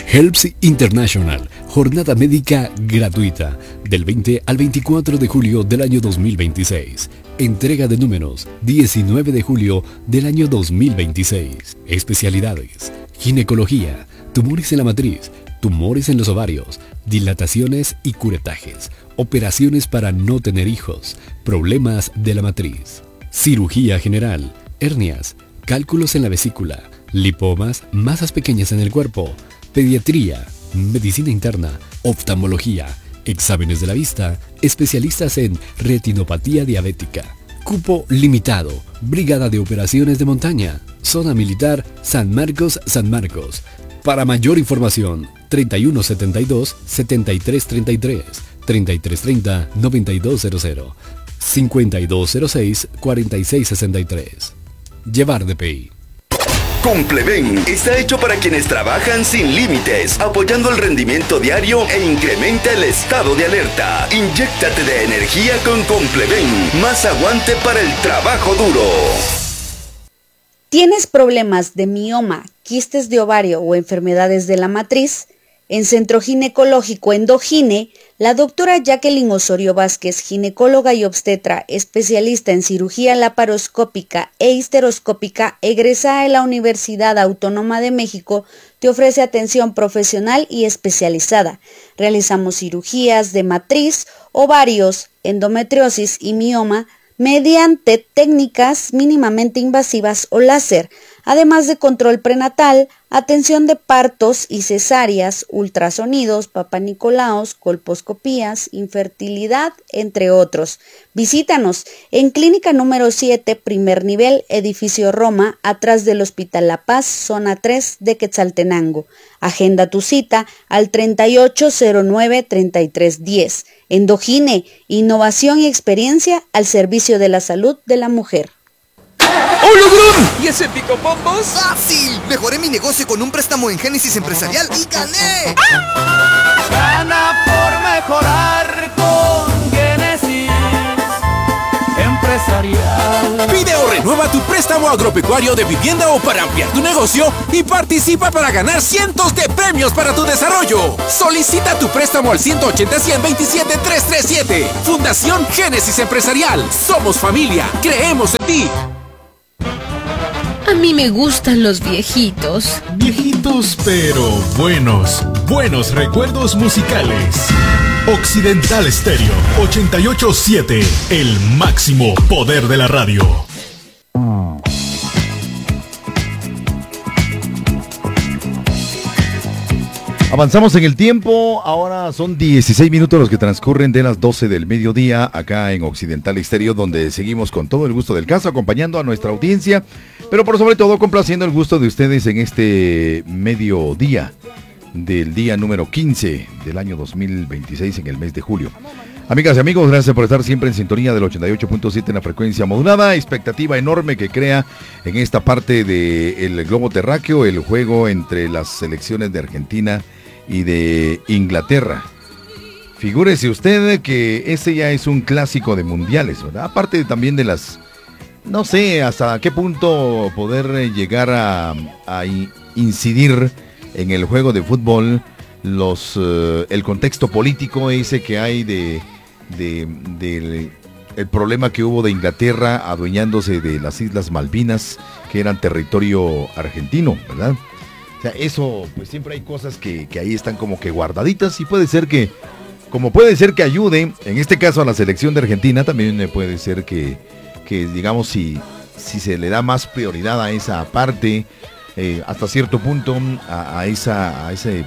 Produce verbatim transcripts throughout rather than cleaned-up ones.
Helps International, jornada médica gratuita, del veinte al veinticuatro de julio del año dos mil veintiséis. Entrega de números, diecinueve de julio del año dos mil veintiséis. Especialidades: ginecología, tumores en la matriz, tumores en los ovarios, dilataciones y curetajes, operaciones para no tener hijos, problemas de la matriz, cirugía general, hernias, cálculos en la vesícula, lipomas, masas pequeñas en el cuerpo, pediatría, medicina interna, oftalmología, exámenes de la vista, especialistas en retinopatía diabética. Cupo limitado, Brigada de Operaciones de Montaña, Zona Militar San Marcos, San Marcos. Para mayor información, treinta y uno setenta y dos, setenta y tres treinta y tres, treinta y tres treinta, noventa y dos cero cero, cincuenta y dos cero seis, cuarenta y seis sesenta y tres. Llevar D P I. Compleven está hecho para quienes trabajan sin límites, apoyando el rendimiento diario e incrementa el estado de alerta. Inyéctate de energía con Compleven, más aguante para el trabajo duro. ¿Tienes problemas de mioma, quistes de ovario o enfermedades de la matriz? En Centro Ginecológico Endogine, la doctora Jacqueline Osorio Vázquez, ginecóloga y obstetra, especialista en cirugía laparoscópica e histeroscópica, egresada de la Universidad Autónoma de México, te ofrece atención profesional y especializada. Realizamos cirugías de matriz, ovarios, endometriosis y mioma mediante técnicas mínimamente invasivas o láser, además de control prenatal, atención de partos y cesáreas, ultrasonidos, papanicolaos, colposcopías, infertilidad, entre otros. Visítanos en Clínica número siete, primer nivel, Edificio Roma, atrás del Hospital La Paz, zona tres de Quetzaltenango. Agenda tu cita al treinta y ocho cero nueve, treinta y tres diez. Endogine, innovación y experiencia al servicio de la salud de la mujer. ¡Hola, Grum! ¿Y ese pico bombos? ¡Fácil! Mejoré mi negocio con un préstamo en Génesis Empresarial y gané. Gana por mejorar con Génesis Empresarial. Pide o renueva tu préstamo agropecuario de vivienda o para ampliar tu negocio y participa para ganar cientos de premios para tu desarrollo. Solicita tu préstamo al ciento ochenta, cien veintisiete, trescientos treinta y siete. Fundación Génesis Empresarial. Somos familia. Creemos en ti. A mí me gustan los viejitos. Viejitos pero buenos. Buenos recuerdos musicales. Occidental Estéreo ochenta y ocho punto siete. El máximo poder de la radio. Avanzamos en el tiempo, ahora son dieciséis minutos los que transcurren de las doce del mediodía acá en Occidental Estéreo, donde seguimos con todo el gusto del caso, acompañando a nuestra audiencia, pero por sobre todo complaciendo el gusto de ustedes en este mediodía del día número quince del año dos mil veintiséis en el mes de julio. Amigas y amigos, gracias por estar siempre en sintonía del ochenta y ocho punto siete en la frecuencia modulada. Expectativa enorme que crea en esta parte del globo terráqueo el juego entre las selecciones de Argentina y de Inglaterra. Figúrese usted que ese ya es un clásico de mundiales, ¿verdad? Aparte también de las, no sé hasta qué punto poder llegar a, a incidir en el juego de fútbol, los uh, el contexto político ese que hay de, de, de el problema que hubo de Inglaterra adueñándose de las Islas Malvinas, que eran territorio argentino, ¿verdad? O sea, eso, pues siempre hay cosas que, que ahí están como que guardaditas y puede ser que, como puede ser que ayude, en este caso a la selección de Argentina, también puede ser que, que digamos, si, si se le da más prioridad a esa parte, eh, hasta cierto punto, a, a, esa, a, ese,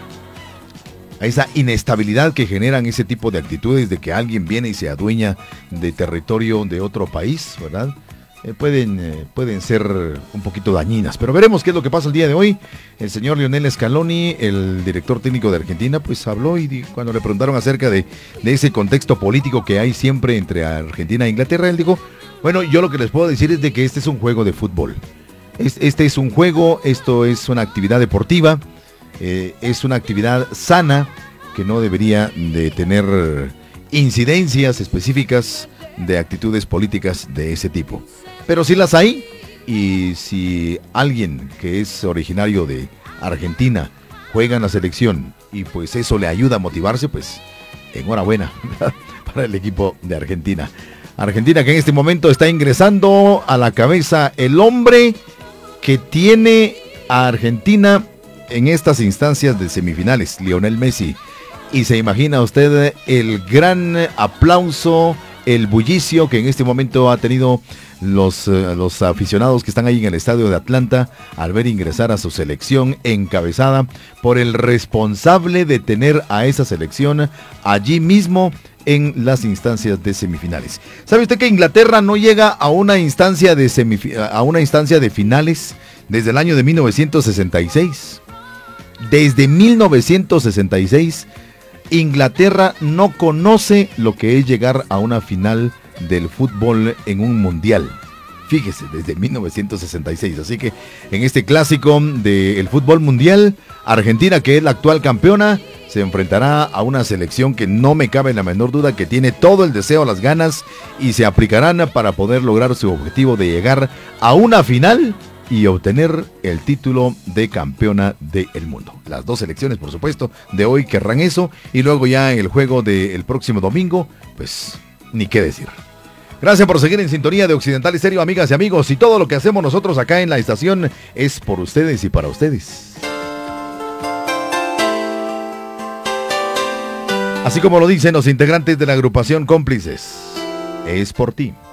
a esa inestabilidad que generan ese tipo de actitudes de que alguien viene y se adueña de territorio de otro país, ¿verdad? Eh, pueden, eh, pueden ser un poquito dañinas, pero veremos qué es lo que pasa el día de hoy. El señor Lionel Scaloni, el director técnico de Argentina, pues habló y dijo, cuando le preguntaron acerca de, de ese contexto político que hay siempre entre Argentina e Inglaterra, él dijo, bueno, yo lo que les puedo decir es de que este es un juego de fútbol. Este es un juego, esto es una actividad deportiva, eh, es una actividad sana que no debería de tener incidencias específicas de actitudes políticas de ese tipo. Pero si las hay, y si alguien que es originario de Argentina juega en la selección y pues eso le ayuda a motivarse, pues enhorabuena para el equipo de Argentina. Argentina que en este momento está ingresando a la cabeza el hombre que tiene a Argentina en estas instancias de semifinales, Lionel Messi. Y se imagina usted el gran aplauso, el bullicio que en este momento ha tenido los, uh, los aficionados que están ahí en el estadio de Atlanta al ver ingresar a su selección encabezada por el responsable de tener a esa selección allí mismo en las instancias de semifinales. ¿Sabe usted que Inglaterra no llega a una instancia de semif- a una instancia de finales desde el año de mil novecientos sesenta y seis? Desde mil novecientos sesenta y seis Inglaterra no conoce lo que es llegar a una final del fútbol en un mundial. Fíjese, desde mil novecientos sesenta y seis. Así que en este clásico del fútbol mundial, Argentina, que es la actual campeona, se enfrentará a una selección que no me cabe la menor duda que tiene todo el deseo, las ganas y se aplicarán para poder lograr su objetivo de llegar a una final y obtener el título de campeona del mundo. Las dos selecciones, por supuesto, de hoy querrán eso y luego ya en el juego del próximo domingo, pues ni qué decir. Gracias por seguir en sintonía de Occidental Estéreo, amigas y amigos, y todo lo que hacemos nosotros acá en la estación es por ustedes y para ustedes. Así como lo dicen los integrantes de la agrupación Cómplices, es por ti.